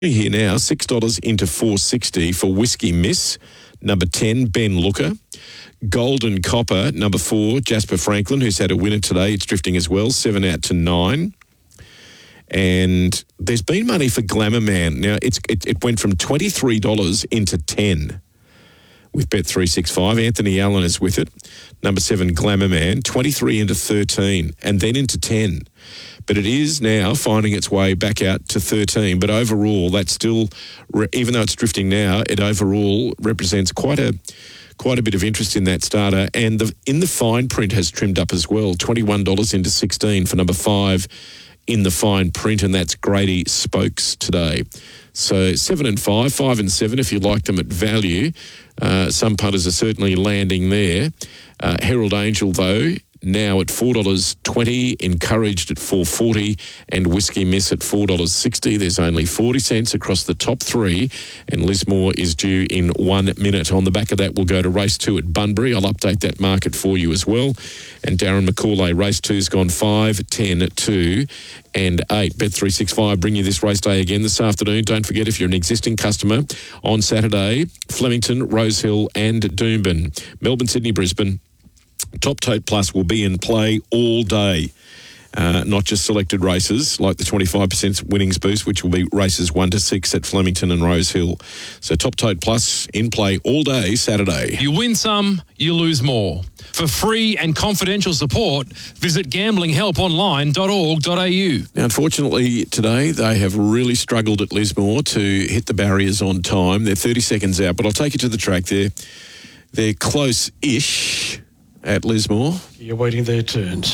Here now, $6 into $4.60 for Whiskey Miss, number 10, Ben Looker. Golden Copper, number 4, Jasper Franklin, who's had a winner today. It's drifting as well, 7 out to 9. And there's been money for Glamour Man. Now, it went from $23 into 10 with Bet365. Anthony Allen is with it. Number 7, Glamour Man, 23 into 13 and then into 10. But it is now finding its way back out to 13. But overall, that's still, even though it's drifting now, it overall represents quite a bit of interest in that starter. And in the fine print has trimmed up as well, $21 into 16 for number 5 in the fine print, and that's Grady Spokes today. So 7 and 5, 5 and 7 if you like them at value. Some punters are certainly landing there. Herald Angel, though, now at $4.20, Encouraged at $4.40, and Whiskey Miss at $4.60. There's only 40 cents across the top 3, and Lismore is due in 1 minute. On the back of that, we'll go to race 2 at Bunbury. I'll update that market for you as well. And Darren McCauley, race 2's gone 5, 10, 2 and 8. Bet365 bring you this race day again this afternoon. Don't forget, if you're an existing customer, on Saturday, Flemington, Rosehill and Doomben. Melbourne, Sydney, Brisbane. Top Tote Plus will be in play all day, not just selected races like the 25% winnings boost, which will be races 1 to 6 at Flemington and Rosehill. So Top Tote Plus in play all day Saturday. You win some, you lose more. For free and confidential support, visit gamblinghelponline.org.au. Now, unfortunately, today they have really struggled at Lismore to hit the barriers on time. They're 30 seconds out, but I'll take you to the track there. They're close-ish at Lismore. You're waiting their turns.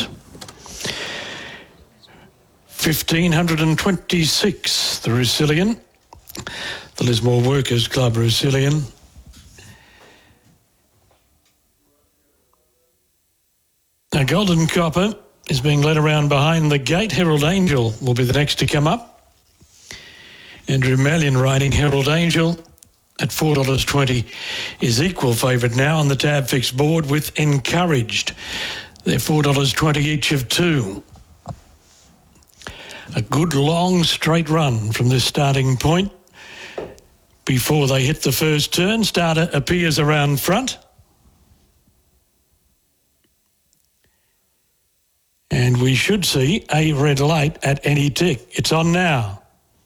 1526, the Russillian. The Lismore Workers Club Russillian. Now, Golden Copper is being led around behind the gate. Herald Angel will be the next to come up. Andrew Mallion riding Herald Angel at $4.20 is equal favourite now on the tab fixed board with Encouraged. They're $4.20 each of 2. A good long straight run from this starting point before they hit the first turn. Starter appears around front. And we should see a red light at any tick. It's on now.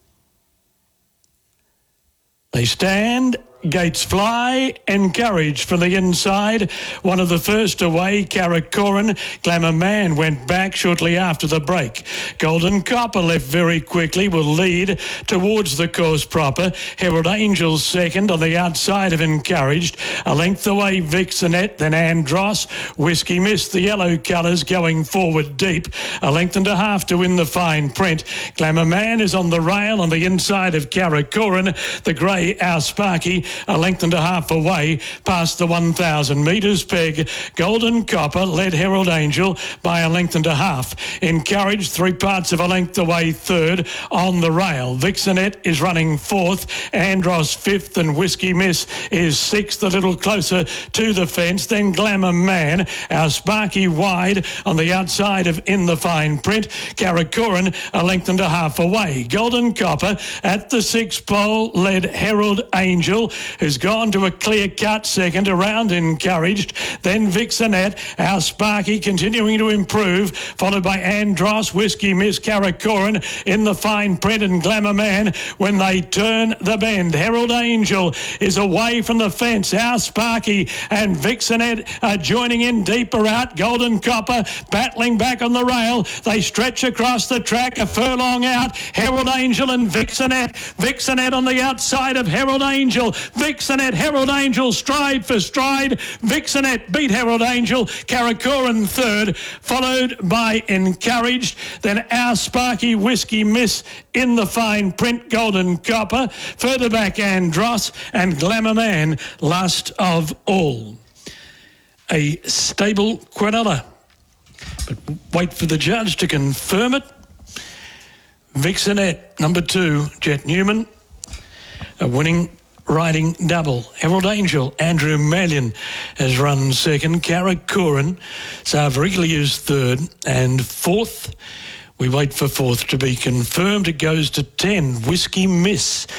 They stand, gates fly, Encouraged from the inside. One of the first away, Karakoran. Glamour Man went back shortly after the break. Golden Copper left very quickly, will lead towards the course proper. Herald Angel second on the outside of Encouraged. A length away, Vixenette, then Andros. Whiskey Miss, the yellow colours going forward deep. A length and a half to win the fine print. Glamour Man is on the rail on the inside of Karakoran. The grey, Our Sparky, a length and a half away past the 1,000 metres peg. Golden Copper led Herald Angel by a length and a half. Encouraged 3 parts of a length away third on the rail. Vixenette is running 4th. Andros 5th and Whiskey Miss is 6th, a little closer to the fence. Then Glamour Man, Our Sparky wide on the outside of In the Fine Print. Karakoran a length and a half away. Golden Copper at the 6th pole led Herald Angel, who's gone to a clear-cut second around Encouraged. Then Vixenette, Our Sparky continuing to improve, followed by Andros, Whiskey Miss, Karakoran in the fine print, and Glamour Man when they turn the bend. Herald Angel is away from the fence. Our Sparky and Vixenette are joining in deeper out. Golden Copper battling back on the rail. They stretch across the track a furlong out. Herald Angel and Vixenette. Vixenette on the outside of Herald Angel. Vixenette, Herald Angel, stride for stride. Vixenette beat Herald Angel. Karakoran third, followed by Encouraged. Then Our Sparky, Whiskey Miss in the fine print. Golden Copper. Further back, Andros and Glamour Man, last of all. A stable Quinella. But wait for the judge to confirm it. Vixenette, number 2, Jet Newman. A winning riding double. Herald Angel, Andrew Mallion has run second. Karakoran, Savarigli is third. And 4th, we wait for 4th to be confirmed. It goes to 10, Whiskey Miss.